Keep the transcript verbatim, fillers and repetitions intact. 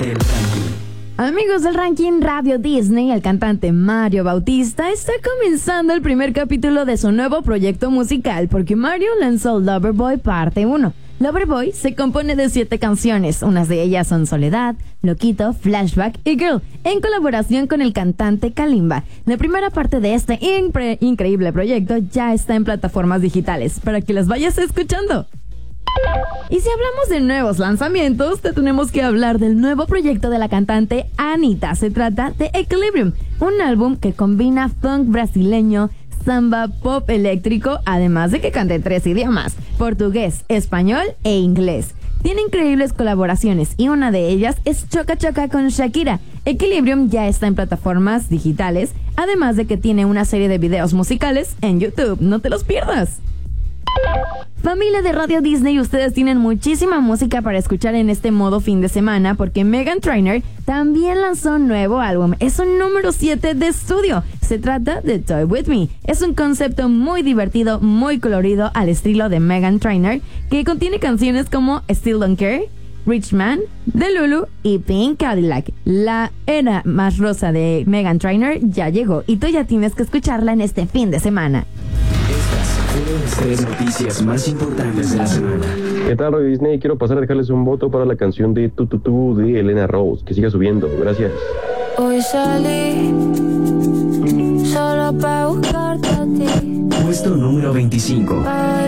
del ranking. Amigos del ranking Radio Disney, el cantante Mario Bautista está comenzando el primer capítulo de su nuevo proyecto musical porque Mario lanzó Loverboy parte uno. Loverboy se compone de siete canciones, unas de ellas son Soledad, Loquito, Flashback y Girl, en colaboración con el cantante Kalimba. La primera parte de este impre- increíble proyecto ya está en plataformas digitales, para que las vayas escuchando. Y si hablamos de nuevos lanzamientos, te tenemos que hablar del nuevo proyecto de la cantante Anitta. Se trata de Equilibrium, un álbum que combina funk brasileño, samba, pop eléctrico, además de que cante en tres idiomas: portugués, español e inglés. Tiene increíbles colaboraciones y una de ellas es Choca Choca con Shakira. Equilibrium ya está en plataformas digitales, además de que tiene una serie de videos musicales en YouTube. No te los pierdas. Familia de Radio Disney, ustedes tienen muchísima música para escuchar en este modo fin de semana porque Meghan Trainor también lanzó un nuevo álbum. Es un número siete de estudio. Se trata de Toy With Me. Es un concepto muy divertido, muy colorido al estilo de Meghan Trainor, que contiene canciones como Still Don't Care, Rich Man, The Lulu y Pink Cadillac. La era más rosa de Meghan Trainor ya llegó y tú ya tienes que escucharla en este fin de semana. Fueron las tres noticias más importantes de la semana. ¿Qué tal, Radio Disney? Quiero pasar a dejarles un voto para la canción de Tu Tu Tu de Elena Rose. Que siga subiendo. Gracias. Hoy salí solo para buscarte a ti. Puesto número veinticinco. Pa'